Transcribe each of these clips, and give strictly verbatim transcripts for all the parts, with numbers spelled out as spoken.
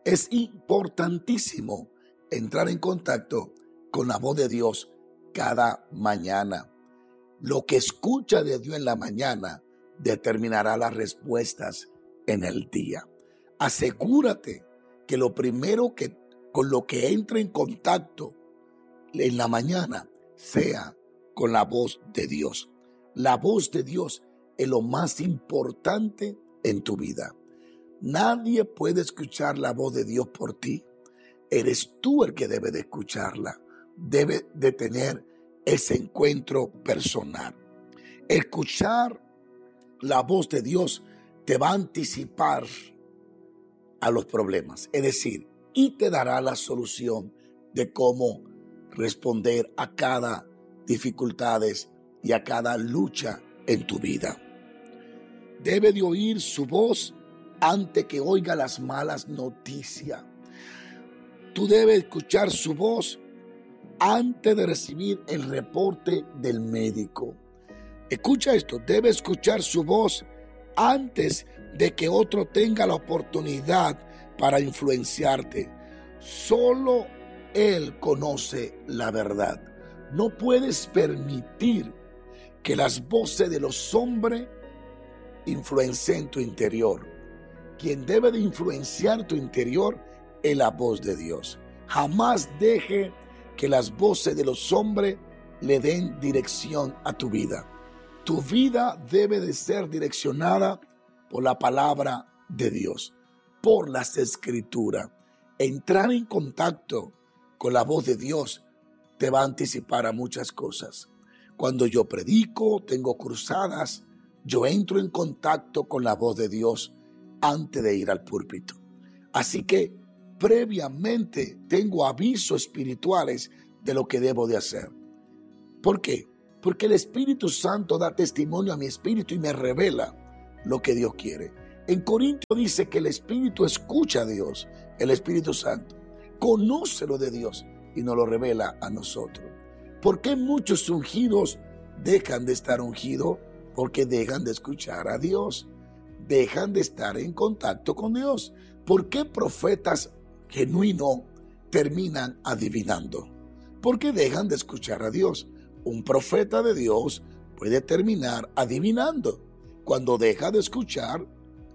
Es importantísimo entrar en contacto con la voz de Dios cada mañana. Lo que escucha de Dios en la mañana determinará las respuestas en el día. Asegúrate que lo primero que con lo que entre en contacto en la mañana sea con la voz de Dios. La voz de Dios es lo más importante en tu vida. Nadie puede escuchar la voz de Dios por ti. Eres tú el que debe de escucharla. Debe de tener ese encuentro personal. Escuchar la voz de Dios te va a anticipar a los problemas. Es decir, y te dará la solución de cómo responder a cada dificultades y a cada lucha en tu vida. Debe de oír su voz antes que oiga las malas noticias. Tú debes escuchar su voz antes de recibir el reporte del médico. Escucha esto, debe escuchar su voz antes de que otro tenga la oportunidad para influenciarte. Solo Él conoce la verdad. No puedes permitir que las voces de los hombres influencien tu interior. Quien debe de influenciar tu interior es la voz de Dios. Jamás deje que las voces de los hombres le den dirección a tu vida. Tu vida debe de ser direccionada por la palabra de Dios, por las escrituras. Entrar en contacto con la voz de Dios te va a anticipar a muchas cosas. Cuando yo predico, tengo cruzadas, yo entro en contacto con la voz de Dios antes de ir al púlpito. Así que previamente tengo avisos espirituales de lo que debo de hacer. ¿Por qué? Porque el Espíritu Santo da testimonio a mi espíritu y me revela lo que Dios quiere. En Corintios dice que el Espíritu escucha a Dios, el Espíritu Santo, conoce lo de Dios y nos lo revela a nosotros. ¿Por qué muchos ungidos dejan de estar ungidos? Porque dejan de escuchar a Dios, dejan de estar en contacto con Dios. ¿Por qué profetas genuinos terminan adivinando? Porque dejan de escuchar a Dios. Un profeta de Dios puede terminar adivinando cuando deja de escuchar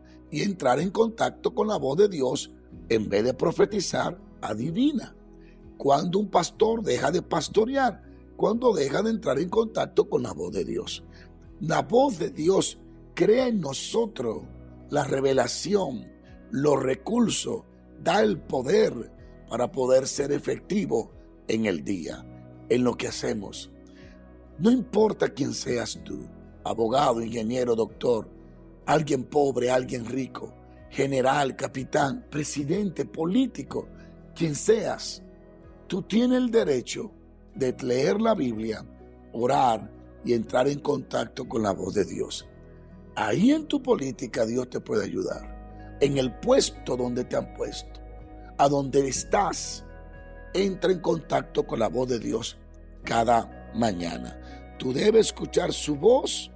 y entrar en contacto con la voz de Dios. En vez de profetizar, adivina. Cuando un pastor deja de pastorear, cuando deja de entrar en contacto con la voz de Dios. La voz de Dios crea en nosotros la revelación, los recursos, da el poder para poder ser efectivo en el día, en lo que hacemos. No importa quién seas tú, abogado, ingeniero, doctor, alguien pobre, alguien rico, general, capitán, presidente, político, quien seas, tú tienes el derecho de leer la Biblia, orar y entrar en contacto con la voz de Dios. Ahí en tu política Dios te puede ayudar. En el puesto donde te han puesto, a donde estás, entra en contacto con la voz de Dios cada mañana. Tú debes escuchar su voz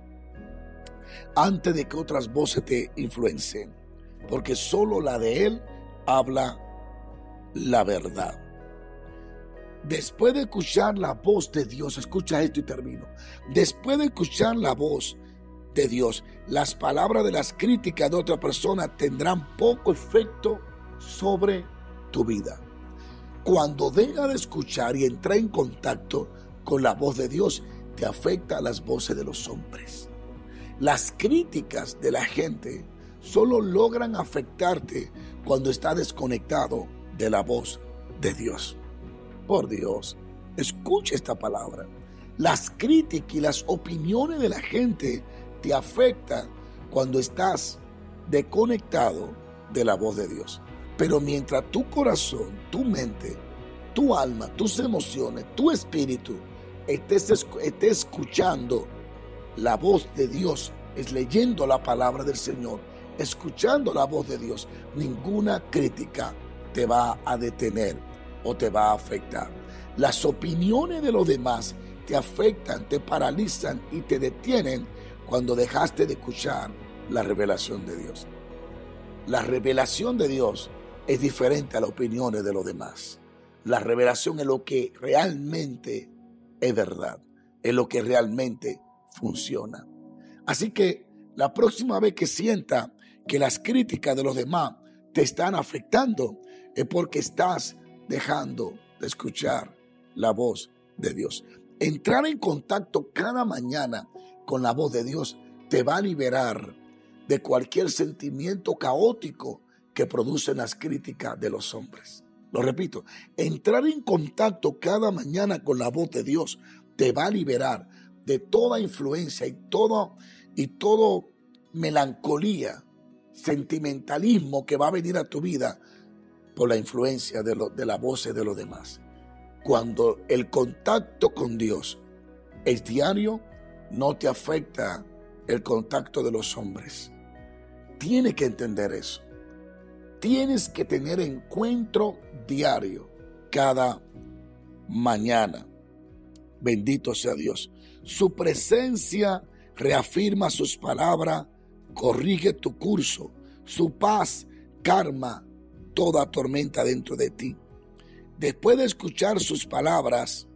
antes de que otras voces te influencien, porque solo la de Él habla la verdad. Después de escuchar la voz de Dios, escucha esto y termino. Después de escuchar la voz de Dios, las palabras de las críticas de otra persona tendrán poco efecto sobre tu vida. Cuando deja de escuchar y entrar en contacto con la voz de Dios, te afecta a las voces de los hombres. Las críticas de la gente solo logran afectarte cuando estás desconectado de la voz de Dios. Por Dios, escucha esta palabra. Las críticas y las opiniones de la gente te afectan cuando estás desconectado de la voz de Dios. Pero mientras tu corazón, tu mente, tu alma, tus emociones, tu espíritu estés, estés escuchando la voz de Dios, es leyendo la palabra del Señor, escuchando la voz de Dios, ninguna crítica te va a detener o te va a afectar. Las opiniones de los demás te afectan, te paralizan y te detienen cuando dejaste de escuchar la revelación de Dios. La revelación de Dios es diferente a las opiniones de los demás. La revelación es lo que realmente es verdad, es lo que realmente funciona. Así que la próxima vez que sienta que las críticas de los demás te están afectando, es porque estás dejando de escuchar la voz de Dios. Entrar en contacto cada mañana con la voz de Dios te va a liberar de cualquier sentimiento caótico que producen las críticas de los hombres. Lo repito, entrar en contacto cada mañana con la voz de Dios te va a liberar de toda influencia y todo, y todo melancolía, sentimentalismo que va a venir a tu vida por la influencia de, lo, de la voz de los demás. Cuando el contacto con Dios es diario, no te afecta el contacto de los hombres. Tienes que entender eso. Tienes que tener encuentro diario, cada mañana. Bendito sea Dios. Su presencia reafirma sus palabras, corrige tu curso. Su paz calma toda tormenta dentro de ti. Después de escuchar sus palabras,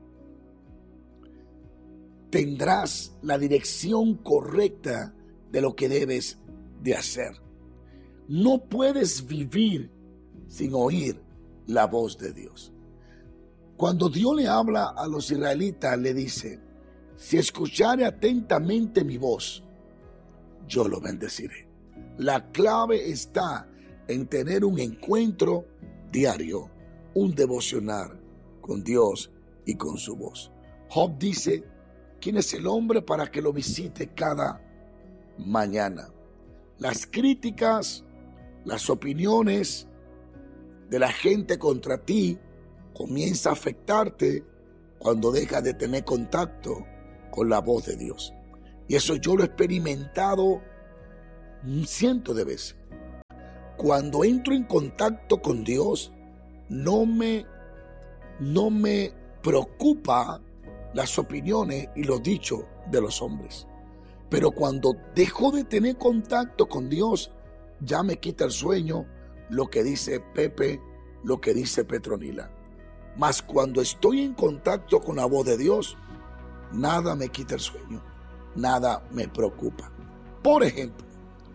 tendrás la dirección correcta de lo que debes de hacer. No puedes vivir sin oír la voz de Dios. Cuando Dios le habla a los israelitas, le dice: si escuchare atentamente mi voz, yo lo bendeciré. La clave está en tener un encuentro diario, un devocional con Dios y con su voz. Job dice: ¿quién es el hombre para que lo visite cada mañana? Las críticas, las opiniones de la gente contra ti comienza a afectarte cuando dejas de tener contacto con la voz de Dios. Y eso yo lo he experimentado cientos de veces. Cuando entro en contacto con Dios, no me, no me preocupa las opiniones y los dichos de los hombres. Pero cuando dejo de tener contacto con Dios, ya me quita el sueño lo que dice Pepe, lo que dice Petronila. Mas cuando estoy en contacto con la voz de Dios, nada me quita el sueño, nada me preocupa. Por ejemplo,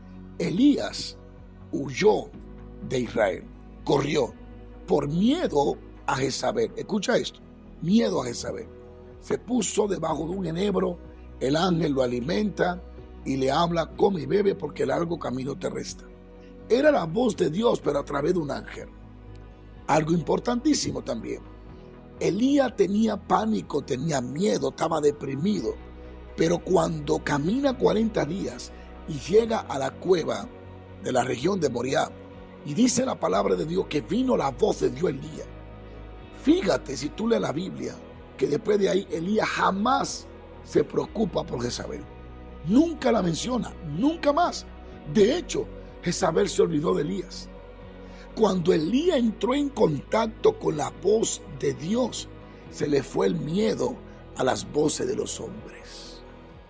Elías huyó de Israel, corrió por miedo a Jezabel. Escucha esto, miedo a Jezabel. Se puso debajo de un enebro, el ángel lo alimenta y le habla: come y bebe porque el largo camino te resta. Era la voz de Dios, pero a través de un ángel. Algo importantísimo también. Elías tenía pánico, tenía miedo, estaba deprimido. Pero cuando camina cuarenta días y llega a la cueva de la región de Moriah, y dice la palabra de Dios que vino la voz de Dios a Elías. Fíjate, si tú lees la Biblia, que después de ahí Elías jamás se preocupa por Jezabel. Nunca la menciona, nunca más. De hecho, Jezabel se olvidó de Elías. Cuando Elías entró en contacto con la voz de Dios, se le fue el miedo a las voces de los hombres.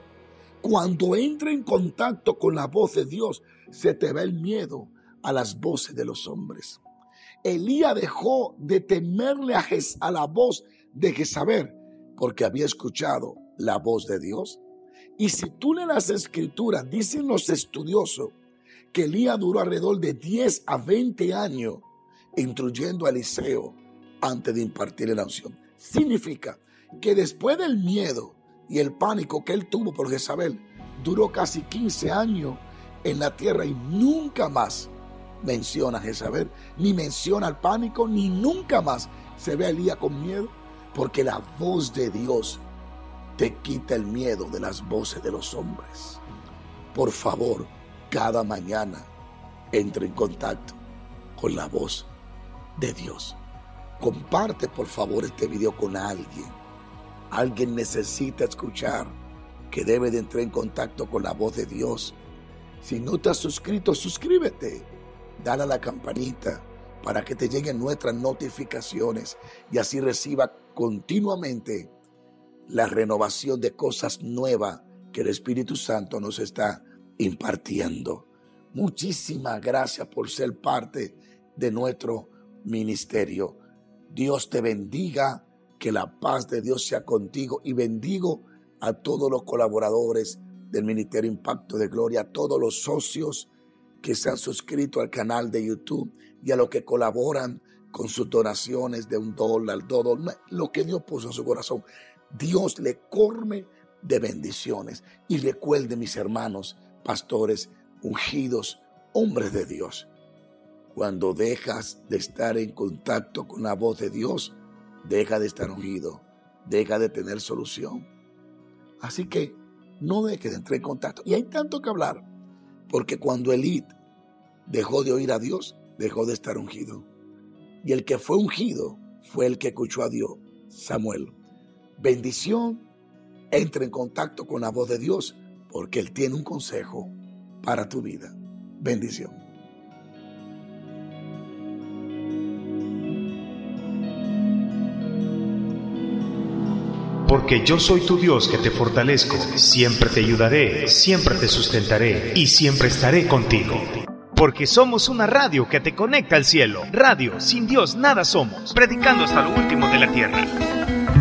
Cuando entra en contacto con la voz de Dios, se te va el miedo a las voces de los hombres. Elías dejó de temerle a, Jez, a la voz de Jezabel porque había escuchado la voz de Dios. Y si tú lees las escrituras, dicen los estudiosos que Elías duró alrededor de diez a veinte años instruyendo a Eliseo antes de impartirle la unción. Significa que después del miedo y el pánico que él tuvo por Jezabel, duró casi quince años en la tierra y nunca más menciona a Jezabel, ni menciona el pánico, ni nunca más se ve a Elías con miedo, porque la voz de Dios te quita el miedo de las voces de los hombres. Por favor, cada mañana entre en contacto con la voz de Dios. Comparte por favor este video con alguien. Alguien necesita escuchar que debe de entrar en contacto con la voz de Dios. Si no te has suscrito, suscríbete. Dale a la campanita para que te lleguen nuestras notificaciones y así reciba continuamente la renovación de cosas nuevas que el Espíritu Santo nos está impartiendo. Muchísimas gracias por ser parte de nuestro ministerio. Dios te bendiga, que la paz de Dios sea contigo, y bendigo a todos los colaboradores del Ministerio Impacto de Gloria, a todos los socios que se han suscrito al canal de YouTube y a los que colaboran con sus donaciones de un dólar, dos dólares, lo que Dios puso en su corazón. Dios le colme de bendiciones. Y recuerde, mis hermanos, pastores, ungidos, hombres de Dios, cuando dejas de estar en contacto con la voz de Dios, deja de estar ungido, deja de tener solución. Así que no dejes de entrar en contacto. Y hay tanto que hablar, porque cuando Elí dejó de oír a Dios, dejó de estar ungido. Y el que fue ungido fue el que escuchó a Dios, Samuel. Bendición, entra en contacto con la voz de Dios, porque Él tiene un consejo para tu vida. Bendición. Porque yo soy tu Dios que te fortalezco, siempre te ayudaré, siempre te sustentaré y siempre estaré contigo. Porque somos una radio que te conecta al cielo. Radio, sin Dios nada somos. Predicando hasta lo último de la tierra.